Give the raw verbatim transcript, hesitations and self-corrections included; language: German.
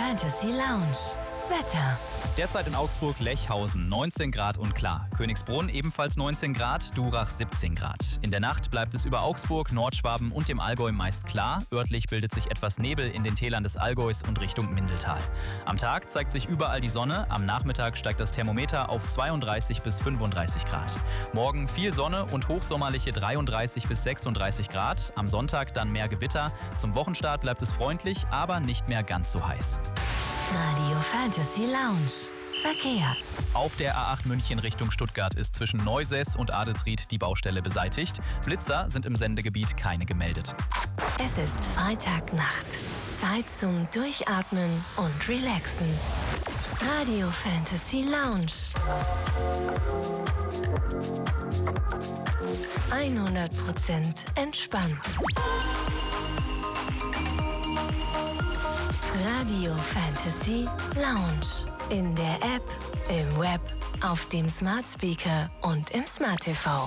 Fantasy Lounge. Wetter. Derzeit in Augsburg, Lechhausen neunzehn Grad und klar. Königsbrunn ebenfalls neunzehn Grad, Durach siebzehn Grad. In der Nacht bleibt es über Augsburg, Nordschwaben und dem Allgäu meist klar. Örtlich bildet sich etwas Nebel in den Tälern des Allgäus und Richtung Mindeltal. Am Tag zeigt sich überall die Sonne. Am Nachmittag steigt das Thermometer auf zweiunddreißig bis fünfunddreißig Grad. Morgen viel Sonne und hochsommerliche dreiunddreißig bis sechsunddreißig Grad. Am Sonntag dann mehr Gewitter. Zum Wochenstart bleibt es freundlich, aber nicht mehr ganz so heiß. Radio Fantasy Lounge. Verkehr. Auf der A acht München Richtung Stuttgart ist zwischen Neusäß und Adelsried die Baustelle beseitigt. Blitzer sind im Sendegebiet keine gemeldet. Es ist Freitagnacht. Zeit zum Durchatmen und Relaxen. Radio Fantasy Lounge. hundert Prozent entspannt. Radio Fantasy Lounge. In der App, im Web, auf dem Smart Speaker und im Smart T V.